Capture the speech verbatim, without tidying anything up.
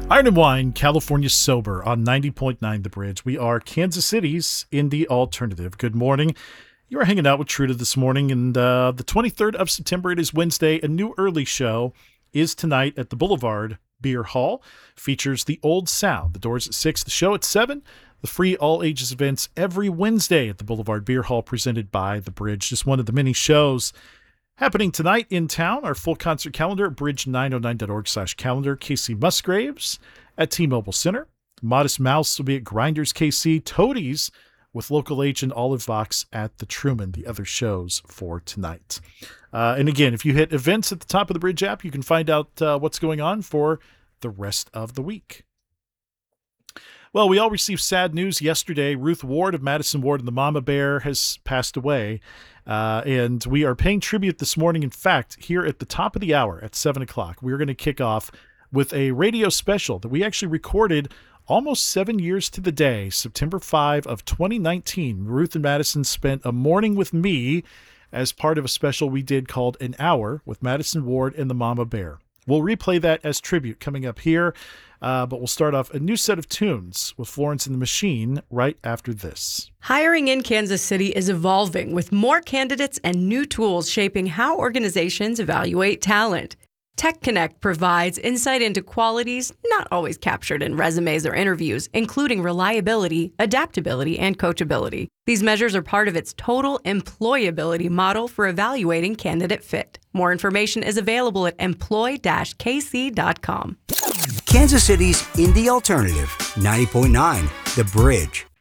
Iron and Wine, California Sober on ninety point nine The Bridge. We are Kansas City's Indie Alternative. Good morning. You are hanging out with Truda this morning, and uh, the twenty-third of September, it is Wednesday. A new early show is tonight at the Boulevard Beer Hall. Features the Old Sound. The doors at six, the show at seven. The free all-ages events every Wednesday at the Boulevard Beer Hall presented by The Bridge. Just one of the many shows happening tonight in town. Our full concert calendar at bridge nine oh nine dot org slash calendar. Casey Musgraves at T-Mobile Center. Modest Mouse will be at Grinders K C. Toadies with local agent Olive Vox at the Truman, the other shows for tonight. Uh, and again, if you hit events at the top of the Bridge app, you can find out uh, what's going on for the rest of the week. Well, we all received sad news yesterday. Ruth Ward of Madison Ward and the Mama Bear has passed away. Uh, and we are paying tribute this morning. In fact, here at the top of the hour at seven o'clock, we're going to kick off with a radio special that we actually recorded almost seven years to the day, September fifth of twenty nineteen. Ruth and Madison spent a morning with me as part of a special we did called An Hour with Madison Ward and the Mama Bear. We'll replay that as tribute coming up here, uh, but we'll start off a new set of tunes with Florence and the Machine right after this. Hiring in Kansas City is evolving with more candidates and new tools shaping how organizations evaluate talent. TechConnect provides insight into qualities not always captured in resumes or interviews, including reliability, adaptability, and coachability. These measures are part of its total employability model for evaluating candidate fit. More information is available at employ dash k c dot com. Kansas City's Indie Alternative, ninety point nine The Bridge.